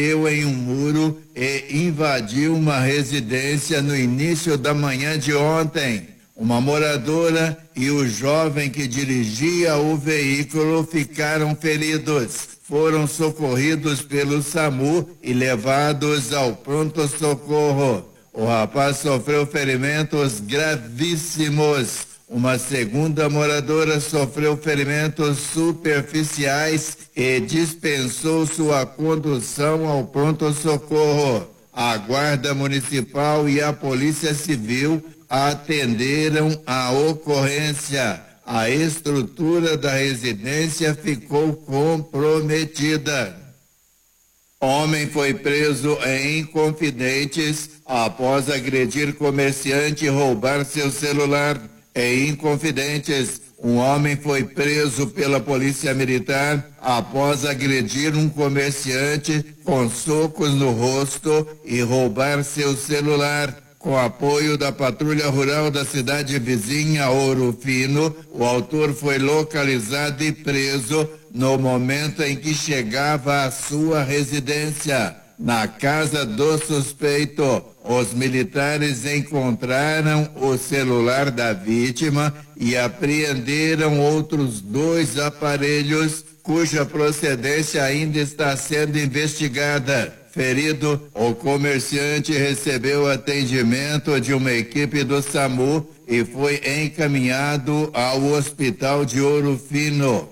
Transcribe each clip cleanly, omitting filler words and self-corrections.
em um muro e invadiu uma residência no início da manhã de ontem. Uma moradora e o jovem que dirigia o veículo ficaram feridos. Foram socorridos pelo SAMU e levados ao pronto-socorro. O rapaz sofreu ferimentos gravíssimos. Uma segunda moradora sofreu ferimentos superficiais e dispensou sua condução ao pronto-socorro. A Guarda Municipal e a Polícia Civil atenderam a ocorrência. A estrutura da residência ficou comprometida. Homem foi preso em Inconfidentes após agredir comerciante e roubar seu celular. Em Inconfidentes, um homem foi preso pela Polícia Militar após agredir um comerciante com socos no rosto e roubar seu celular. Com apoio da Patrulha Rural da cidade vizinha Ouro Fino, o autor foi localizado e preso no momento em que chegava à sua residência. Na casa do suspeito, os militares encontraram o celular da vítima e apreenderam outros 2 aparelhos cuja procedência ainda está sendo investigada. Ferido, o comerciante recebeu atendimento de uma equipe do SAMU e foi encaminhado ao Hospital de Ouro Fino.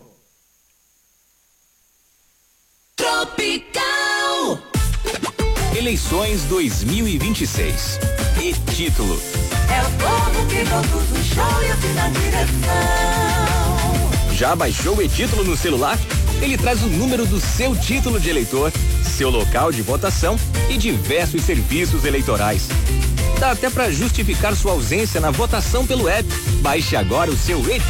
Tropical. Eleições 2026. E título: É o povo que conduz o show e assina a direção. Já baixou o e-título no celular? Ele traz o número do seu título de eleitor, seu local de votação e diversos serviços eleitorais. Dá até para justificar sua ausência na votação pelo app. Baixe agora o seu e-título.